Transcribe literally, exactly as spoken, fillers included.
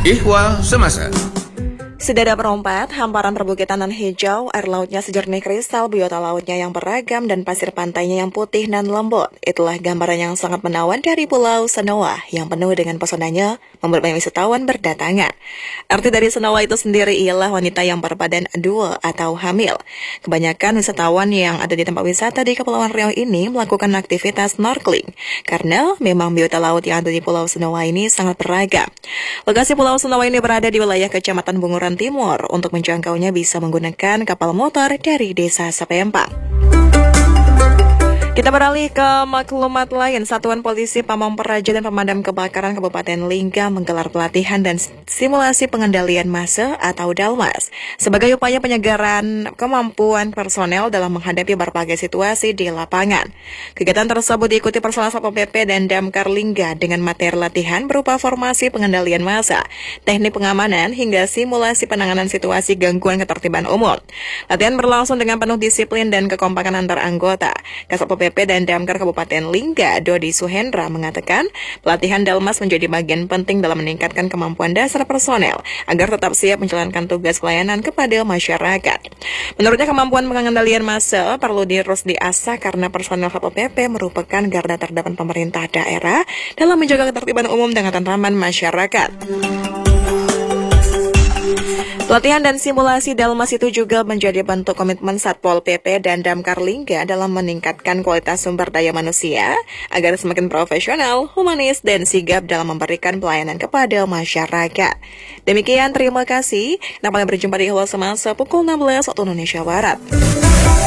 Ihwal Semasa. Sedada perompat, hamparan perbukitan nan hijau, air lautnya sejernih kristal, biota lautnya yang beragam, dan pasir pantainya yang putih dan lembut. Itulah gambaran yang sangat menawan dari Pulau Senoa, yang penuh dengan pesonanya, membuat banyak wisatawan berdatangan. Arti dari Senoa itu sendiri ialah wanita yang berbadan dua atau hamil. Kebanyakan wisatawan yang ada di tempat wisata di Kepulauan Riau ini melakukan aktivitas snorkeling, karena memang biota laut yang ada di Pulau Senoa ini sangat beragam. Lokasi Pulau Senoa ini berada di wilayah Kecamatan Bunguran Timur. Untuk menjangkaunya bisa menggunakan kapal motor dari Desa Sapempang. Kita beralih ke maklumat lain. Satuan Polisi Pamong Praja dan Pemadam Kebakaran Kabupaten Lingga menggelar pelatihan dan simulasi pengendalian massa atau Dalmas sebagai upaya penyegaran kemampuan personel dalam menghadapi berbagai situasi di lapangan. Kegiatan tersebut diikuti personel Satpol P P dan Damkar Lingga dengan materi latihan berupa formasi pengendalian massa, teknik pengamanan, hingga simulasi penanganan situasi gangguan ketertiban umum. Latihan berlangsung dengan penuh disiplin dan kekompakan antar anggota. Kasatpol P P dan Damkar Kabupaten Lingga, Dodi Suhendra, mengatakan pelatihan Dalmas menjadi bagian penting dalam meningkatkan kemampuan dasar personel agar tetap siap menjalankan tugas pelayanan kepada masyarakat. Menurutnya, kemampuan pengendalian massa perlu terus diasah karena personel Satpol P P merupakan garda terdepan pemerintah daerah dalam menjaga ketertiban umum dan ketentraman masyarakat. Pelatihan dan simulasi Dalmas itu juga menjadi bentuk komitmen Satpol P P dan Damkar Lingga dalam meningkatkan kualitas sumber daya manusia agar semakin profesional, humanis, dan sigap dalam memberikan pelayanan kepada masyarakat. Demikian, terima kasih. Sampai berjumpa di Ihwal Semasa pukul enam belas waktu Indonesia Barat.